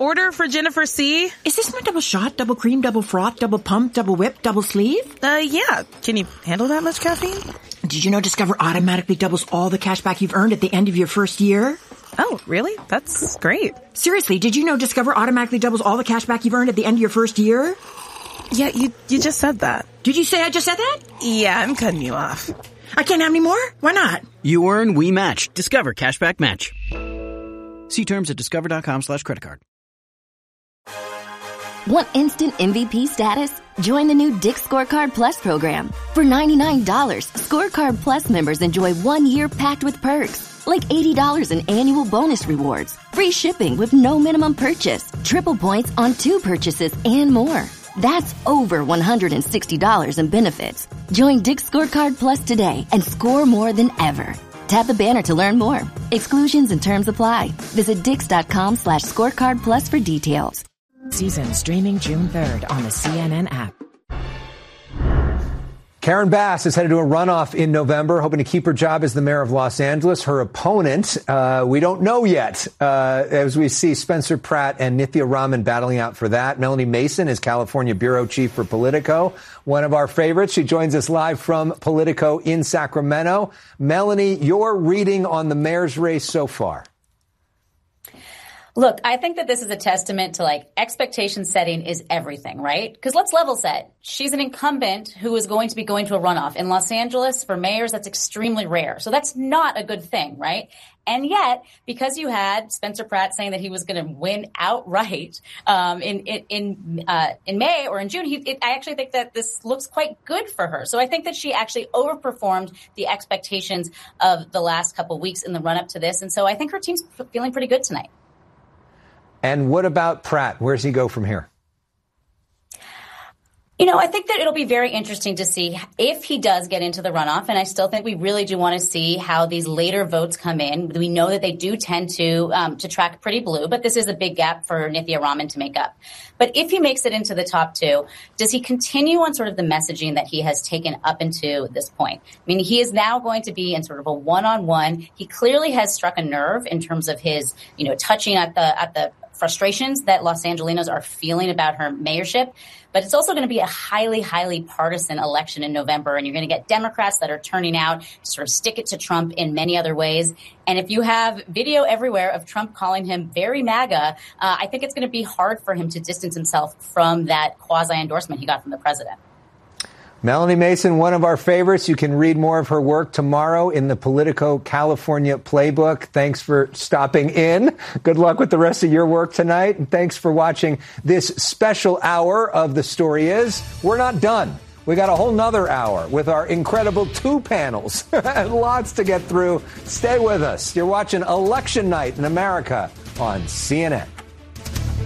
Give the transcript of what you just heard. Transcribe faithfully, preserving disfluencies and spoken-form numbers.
order for Jennifer C. Is this my double shot, double cream, double froth, double pump, double whip, double sleeve? Uh, yeah. Can you handle that much caffeine? Did you know Discover automatically doubles all the cash back you've earned at the end of your first year? Oh, really? That's great. Seriously, did you know Discover automatically doubles all the cash back you've earned at the end of your first year? Yeah, you you just said that. Did you say I just said that? Yeah, I'm cutting you off. I can't have any more? Why not? You earn, we match. Discover Cashback Match. See terms at discover.com slash credit card. Want instant M V P status? Join the new Dick's Scorecard Plus program. For ninety-nine dollars, Scorecard Plus members enjoy one year packed with perks, like eighty dollars in annual bonus rewards, free shipping with no minimum purchase, triple points on two purchases, and more. That's over one hundred sixty dollars in benefits. Join Dick's Scorecard Plus today and score more than ever. Tap the banner to learn more. Exclusions and terms apply. Visit dix.com slash scorecard plus for details. Season streaming June third on the C N N app. Karen Bass is headed to a runoff in November, hoping to keep her job as the mayor of Los Angeles. Her opponent, uh, we don't know yet, uh, as we see Spencer Pratt and Nithya Raman battling out for that. Melanie Mason is California bureau chief for Politico, one of our favorites. She joins us live from Politico in Sacramento. Melanie, your reading on the mayor's race so far? Look, I think that this is a testament to, like, expectation setting is everything, right? Because let's level set. She's an incumbent who is going to be going to a runoff. In Los Angeles, for mayors, that's extremely rare. So that's not a good thing, right? And yet, because you had Spencer Pratt saying that he was going to win outright um, in in in, uh, in May or in June, he, it, I actually think that this looks quite good for her. So I think that she actually overperformed the expectations of the last couple of weeks in the run-up to this. And so I think her team's feeling pretty good tonight. And what about Pratt? Where does he go from here? You know, I think that it'll be very interesting to see if he does get into the runoff. And I still think we really do want to see how these later votes come in. We know that they do tend to um, to track pretty blue, but this is a big gap for Nithya Raman to make up. But if he makes it into the top two, does he continue on sort of the messaging that he has taken up into this point? I mean, he is now going to be in sort of a one-on-one. He clearly has struck a nerve in terms of his, you know, touching at the at the frustrations that Los Angelinos are feeling about her mayorship. But it's also going to be a highly, highly partisan election in November. And you're going to get Democrats that are turning out to sort of stick it to Trump in many other ways. And if you have video everywhere of Trump calling him very MAGA, uh, I think it's going to be hard for him to distance himself from that quasi-endorsement he got from the president. Melanie Mason, one of our favorites. You can read more of her work tomorrow in the Politico California Playbook. Thanks for stopping in. Good luck with the rest of your work tonight. And thanks for watching this special hour of The Story Is. We're not done. We got a whole nother hour with our incredible two panels. Lots to get through. Stay with us. You're watching Election Night in America on C N N.